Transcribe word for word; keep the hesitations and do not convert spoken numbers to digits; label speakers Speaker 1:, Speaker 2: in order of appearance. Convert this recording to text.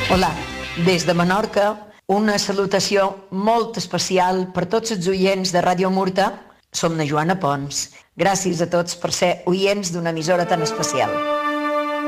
Speaker 1: Hola, des de Menorca, una salutació molt especial per tots els oients de Ràdio Murta. Som na Joana Pons. Gràcies a tots per ser oients d'una emissora tan especial.